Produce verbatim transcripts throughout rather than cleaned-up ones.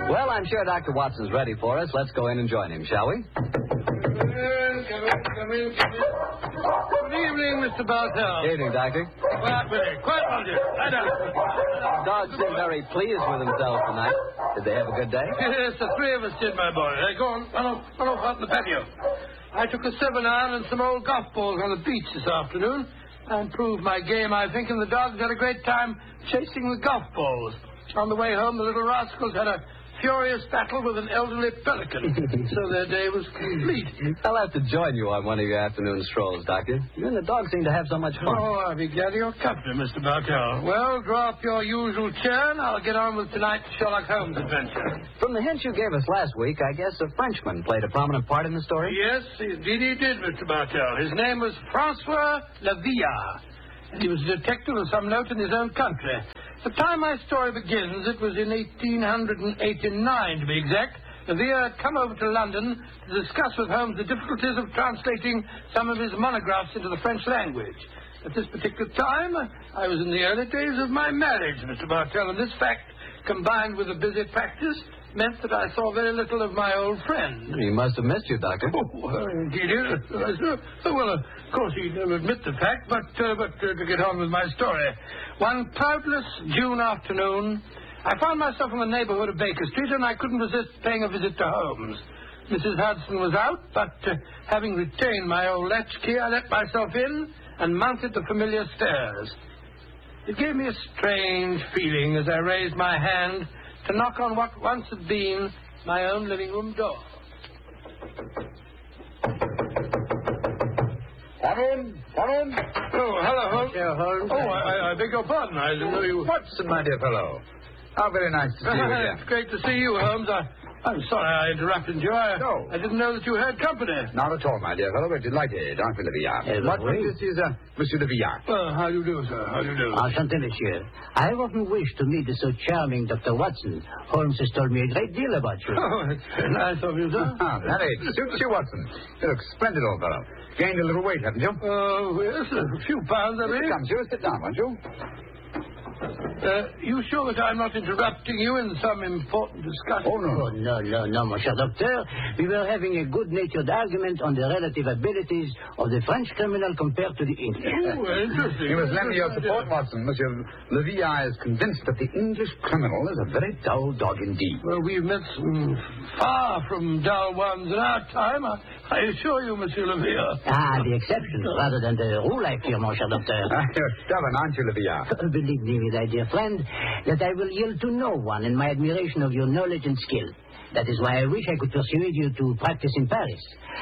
Well, I'm sure Doctor Watson's ready for us. Let's go in and join him, shall we? Come in, come in, come in, come in. Good evening, Mister Bartell. Evening, Doctor. Quiet, Billy. Quiet, will you? Lie down. The dog seemed very pleased with himself tonight. Did they have a good day? Yes, the three of us did, my boy. Hey, go on. Run off, run off out in the patio. I took a seven-iron and some old golf balls on the beach this afternoon. I improved my game, I think, and the dogs had a great time chasing the golf balls. On the way home, the little rascals had a furious battle with an elderly pelican. So their day was complete. I'll have to join you on one of your afternoon strolls, Doctor. You and the dog seem to have so much fun. Oh, I'll be glad of your company, Mister Bartell. Well, draw up your usual chair, and I'll get on with tonight's Sherlock Holmes adventure. From the hint you gave us last week, I guess a Frenchman played a prominent part in the story? Yes, indeed he did, Mister Bartell. His name was Francois Lavia, and he was a detective of some note in his own country. The time my story begins, it was in eighteen eighty-nine, to be exact. Lavia had come over to London to discuss with Holmes the difficulties of translating some of his monographs into the French language. At this particular time, I was in the early days of my marriage, Mister Bartell, and this fact, combined with a busy practice, meant that I saw very little of my old friend. He must have missed you, Doctor. Oh, well, indeed, yes. Uh, well, of course, he'd never admit the fact, but, uh, but uh, to get on with my story. One cloudless June afternoon, I found myself in the neighborhood of Baker Street, and I couldn't resist paying a visit to Holmes. Missus Hudson was out, but uh, having retained my old latchkey, I let myself in and mounted the familiar stairs. It gave me a strange feeling as I raised my hand to knock on what once had been my own living room door. Come in, come in. Oh, hello, Holmes. Monsieur Holmes. Oh, I, I beg your pardon. I didn't know you... Watson, my dear fellow. How very nice to see you again. It's great to see you, Holmes. I, I'm sorry I interrupted you. I, No. I didn't know that you had company. Not at all, my dear fellow. We're delighted, aren't we, Lavia? Uh, Watson, oui. this is uh, Monsieur Lavia. Well, how do you do, sir? How do you do? Enchanté, monsieur. I have often wished to meet the so charming Doctor Watson. Holmes has told me a great deal about you. Oh, it's very nice of you, sir. Ah, that it suits you, Watson. You look splendid, old fellow. Gained a little weight, haven't you? Oh, yes, a few pounds, I mean. Come, you sit down, won't you? Uh, you sure that I'm not interrupting you in some important discussion? Oh, no. Oh, no, no, no, mon cher docteur. We were having a good-natured argument on the relative abilities of the French criminal compared to the English. Oh, interesting. You must lend me your support, Watson. Monsieur Lavia is convinced that the English criminal is a very dull dog indeed. Well, we've met some far from dull ones in our time, I, I assure you, Monsieur Lavia. Ah, the exception rather than the rule, I fear, mon cher docteur. Ah, you're stubborn, aren't you, Lavia? Uh, Believe me, my dear friend, that I will yield to no one in my admiration of your knowledge and skill. That is why I wish I could persuade you to practice in Paris.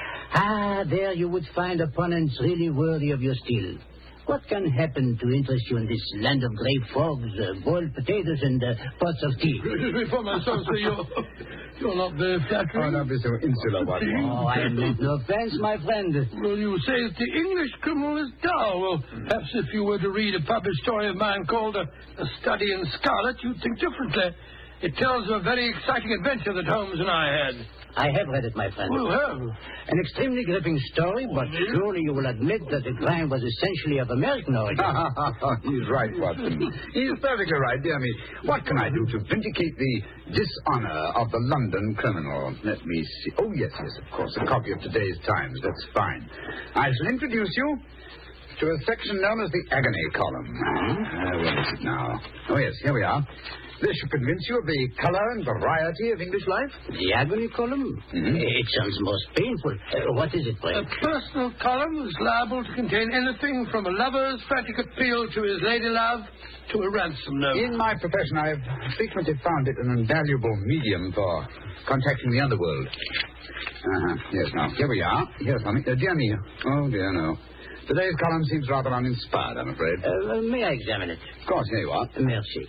Ah, there you would find opponents really worthy of your skill. What can happen to interest you in this land of grey fogs, uh, boiled potatoes, and uh, pots of tea? Before myself, sir, you're, you're not very flattering. Oh, don't be so insular, Watson. Oh, I meant no offense, my friend. Well, you say that the English criminal is dull. Well, perhaps if you were to read a published story of mine called A, a Study in Scarlet, you'd think differently. It tells of a very exciting adventure that Holmes and I had. I have read it, my friend. Well, have. An extremely gripping story, but surely you will admit that the crime was essentially of American origin. He's right, Watson. He's perfectly right, dear me. What can I do to vindicate the dishonor of the London criminal? Let me see. Oh, yes, yes, of course. A copy of today's Times. That's fine. I shall introduce you to a section known as the agony column. Uh, where is it now? Oh, yes, here we are. This should convince you of the color and variety of English life. The agony column? Mm-hmm. It sounds most painful. Uh, what is it, pray? A personal column is liable to contain anything from a lover's frantic appeal to his lady love to a ransom note. In my profession, I've frequently found it an invaluable medium for contacting the underworld. Uh-huh. Yes, now, here we are. Here's something. Uh, dear me. Oh, dear, no. Today's column seems rather uninspired, I'm afraid. Uh, may I examine it? Of course, here you are. Merci.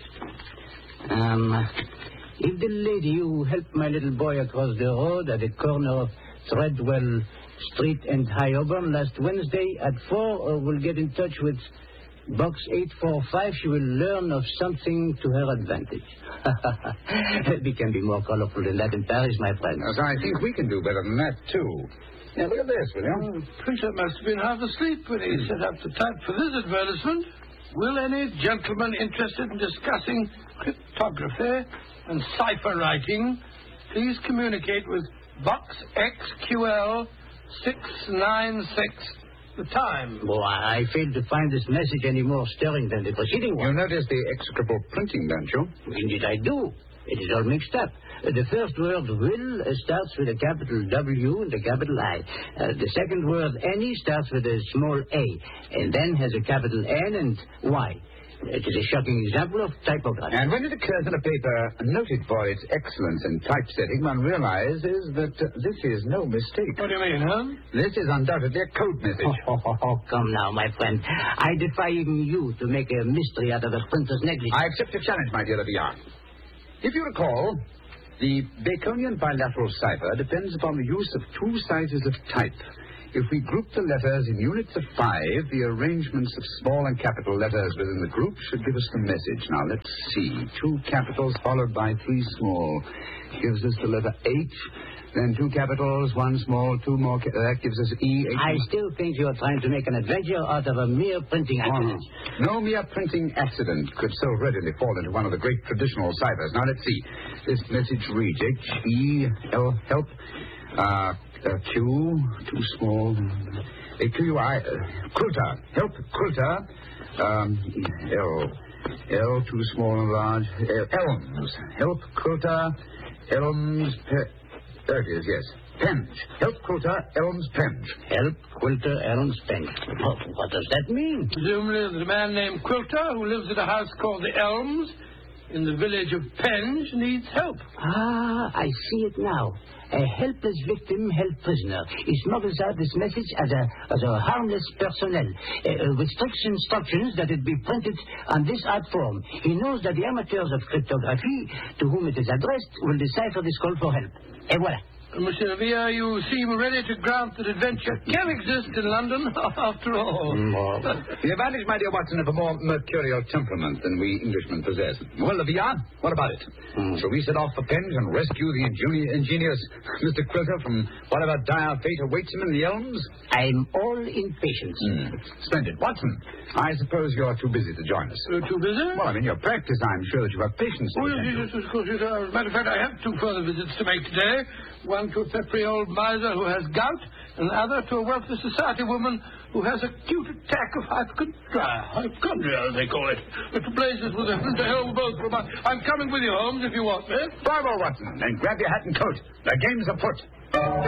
Um, if the lady who helped my little boy across the road at the corner of Threadwell Street and High Auburn last Wednesday at four uh, will get in touch with Box eight four five, she will learn of something to her advantage. We can be more colorful than that in Paris, my friend. Yes, I think we can do better than that, too. Now, look at this, will you? Oh, the printer must have been half asleep when he set up the type for this advertisement. Will any gentleman interested in discussing cryptography and cipher writing please communicate with Box X Q L six nine six, the time? Oh, I I fail to find this message any more stirring than the preceding one. You notice the execrable printing, don't you? Indeed, I do. It is all mixed up. Uh, the first word, will, uh, starts with a capital W and a capital I. Uh, the second word, any, starts with a small a, and then has a capital N and Y. It is a shocking example of typography. And when it occurs in a paper noted for its excellence in typesetting, one realizes that uh, this is no mistake. What do you mean, huh? This is undoubtedly a code message. Oh, oh, oh, come now, my friend. I defy even you to make a mystery out of a printer's negligence. I accept your challenge, my dear Lavia. If you recall, the Baconian bilateral cipher depends upon the use of two sizes of type. If we group the letters in units of five, the arrangements of small and capital letters within the group should give us the message. Now, let's see. Two capitals followed by three small gives us the letter H. Then two capitals, one small, two more. Ca- that gives us E. H. I still think you're trying to make an adventure out of a mere printing accident. Oh, no mere printing accident could so readily fall into one of the great traditional ciphers. Now, let's see. This message reads H, E, L, help, uh, uh, Q, too small, A, Q, U, I, uh, Quilter, help, Quilter, um, L, L, too small and large, uh, Elms, help, Quilter, Elms, pe- there it is, yes. Penge. Help Quilter, Elms, Penge. Help Quilter, Elms, Penge. What, what does that mean? Presumably there's a man named Quilter who lives at a house called the Elms in the village of Penge needs help. Ah, I see it now. A helpless victim held prisoner. He smuggles out this message as a as a harmless personnel, uh, uh, with strict instructions that it be printed on this art form. He knows that the amateurs of cryptography, to whom it is addressed, will decipher this call for help. Et voilà. Monsieur Villa, you seem ready to grant that adventure can exist in London, after all. Mm. The advantage, my dear Watson, of a more mercurial temperament than we Englishmen possess. Well, Lavia, what about it? Mm. Shall we set off for Penge and rescue the ingeni- ingenious Mister Quilter from whatever dire fate awaits him in the Elms? I'm all impatience. Mm. Splendid. Watson, I suppose you're too busy to join us. You're too busy? Well, I mean, your practice, I'm sure that you have patience. Oh, yes, yes, yes, of course. Yes. As a matter of fact, I have two further visits to make today. One to a peppery old miser who has gout, and the other to a wealthy society woman who has acute attack of hypochondria. Hypochondria, as they call it. But the blazes with a to hell with both from us. I'm coming with you, Holmes, if you want me. Bravo, Watson, and grab your hat and coat. The game's afoot.